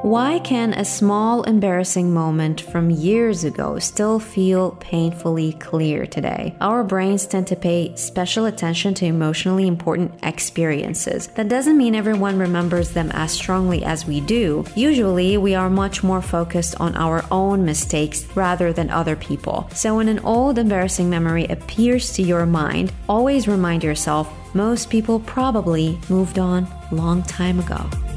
Why can a small embarrassing moment from years ago still feel painfully clear today? Our brains tend to pay special attention to emotionally important experiences. That doesn't mean everyone remembers them as strongly as we do. Usually, we are much more focused on our own mistakes rather than other people. So when an old embarrassing memory appears to your mind, always remind yourself, most people probably moved on long time ago.